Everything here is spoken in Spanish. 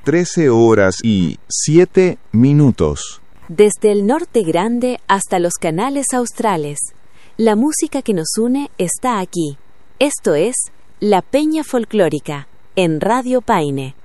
13 horas y 7 minutos. Desde el norte grande hasta los canales australes, la música que nos une está aquí. Esto es La Peña Folclórica, en Radio Paine.